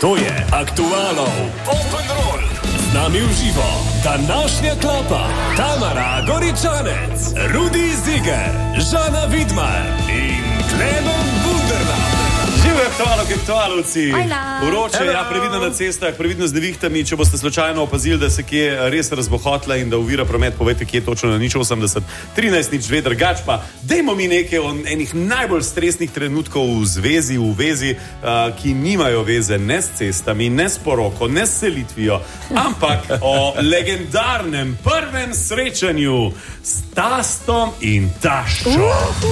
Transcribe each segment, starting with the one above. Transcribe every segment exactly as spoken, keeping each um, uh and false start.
To je Aktualov Open Roll. Z nami v živo današnja klapa Tamara Goričanec, Rudi Ziger, Žana Vidmar in Klemen Bunderland. Živijo aktualno, aktualovci. Vroče, ja, previdno na cestah, previdno z nevihtami. Če boste slučajno opazili, da se kje res razbohotla in da ovira promet, povejte, kje je točno na nič osemdeset, trinajst nič dve, drugač pa dajmo mi nekaj o enih najbolj stresnih trenutkov v zvezi, v vezi, uh, ki nimajo veze ne s cestami, ne s poroko, ne s selitvijo, ampak o legendarnem prvem srečanju s tastom in taščo.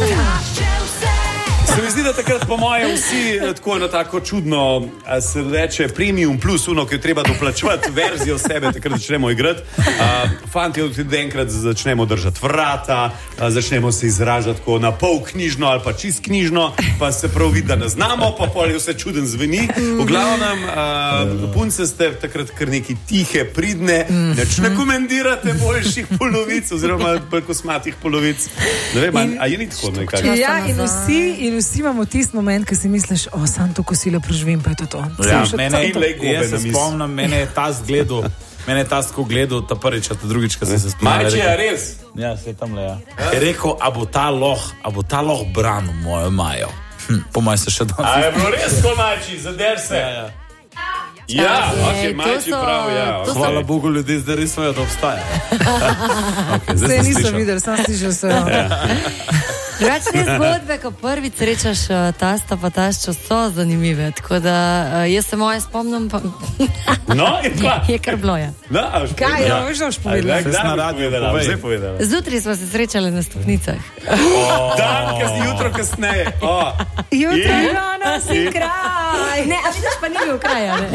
Se mi zdi, da takrat po moje vsi tako na tako čudno se reče premium plus uno, ki jo treba doplačevati verzijo sebe, takrat začnemo igrati. Uh, fanti tudi enkrat začnemo držati vrata, uh, začnemo se izražati tako na pol knjižno ali pa čist knjižno, pa se prav vidi, da ne znamo, pa pol je vse čuden zveni. V glavnem, uh, punce ste takrat kar neki tihe, pridne, neč ne komentirate boljših polovic oziroma bolj kosmatih polovic. Ne vem, in, a je ni tako nekako? Ja, in vsi, in vsi imamo tisti moment, ki si misliš, o, sam to kosilo preživim, pa je to to. Ja, mene, jaz se spomnim, mene je ta zgledal, mene je ta tako gledal, ta prvič, a ta drugič, ko sem se spomnil. Majče, je res? Ja, se je tam le, ja. Je rekel, a bo ta loh, a bo ta loh branil mojo Majo. Hm, po mojem se še danes. A je bilo res, ko Majči, zader se. Ja, ja. Ja, ok, Majči prav, ja. Hvala Bogu, ljudi zdaj res svojo, da obstaja. Okay, zdaj nisem slišal. Videl, sam slišal svojo. Drugač te zgodbe, ko prvič srečaš uh, tasta pa taščo, so zanimive, tako da uh, jaz se moje spomnim pa... No, je pa... Je kar bilo, ja. No, a už kaj, ja, veš, da už povedala? Kdaj bi povedala, vse povedala. Zjutraj smo se srečali na stopnicah. Oh. Dan, kas, jutro kasneje. Oh. Jutro, rano si kraj. Ne, a vidiš, pa ni bil kraj, ne?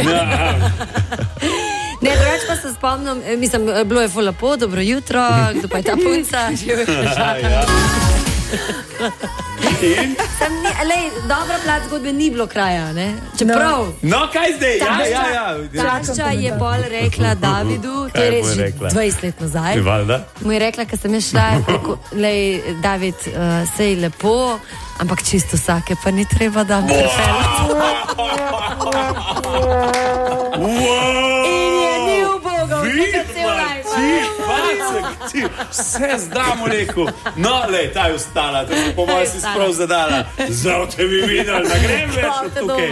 Ne, drugač pa se spomnim, mislim, bilo je ful lepo, dobro jutro, kdo pa je ta punca, že veš, ja. Sam ni, lej, dobra plat zgodbe ni bilo kraja, ne? Čeprav. No, no kaj zdaj? Tašča, ja, ja, ja. Tašča je pol rekla Davidu, to je res že dvajset let nazaj. Mu je rekla, kad sem je šla, rekel, lej, David, uh, sej lepo, ampak čisto vsake pa ni treba, da me prepeljati. In je ni ubogel, da se Ti, vse zdamo rekel. No, lej, ta je ustala, to se po mojem si sprav zadala. Zdaj te bi videl, da grem več od tukaj.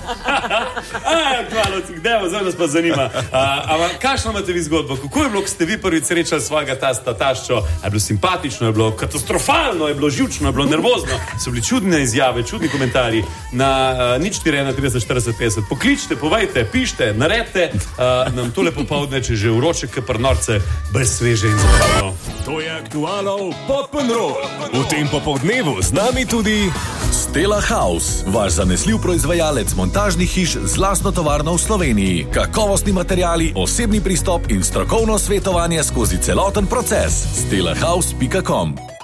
Hvala ti, gdemo, zdaj nas pa zanima. Ampak, kakšno imate vi zgodbo? Kako je bilo, ko ste vi prvič srečali svojega tasta, taščo? Je bilo simpatično, je bilo katastrofalno, je bilo živčno, je bilo nervozno. So bili čudne izjave, čudni komentarji. Na uh, nič štiri ena trideset štirideset petdeset. Pokličite, povejte, pišite, naredite uh, nam tole popoldne, če že vroče, kapr norce, brez sveže in zapravno. To je Aktualov Open Roll. V tem popoldnevu z nami tudi Stella House, vaš zanesljiv proizvajalec montažnih hiš z lastno tovarno v Sloveniji. Kakovostni materiali, osebni pristop in strokovno svetovanje skozi celoten proces. stella house pika com